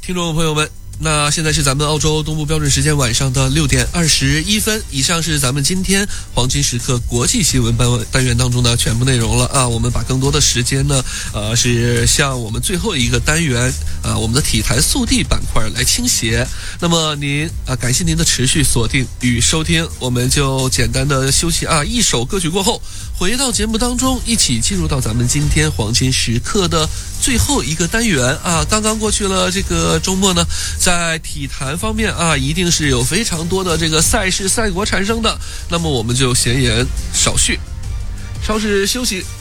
听众朋友们，那现在是咱们澳洲东部标准时间晚上的6点21分，以上是咱们今天黄金时刻国际新闻单元当中的全部内容了啊。我们把更多的时间呢，是向我们最后一个单元我们的体坛速递板块来倾斜。那么您感谢您的持续锁定与收听，我们就简单的休息一首歌曲过后，回到节目当中，一起进入到咱们今天黄金时刻的最后一个单元刚刚过去了这个周末呢，在体坛方面一定是有非常多的这个赛事赛果产生的。那么我们就闲言少叙，稍事休息，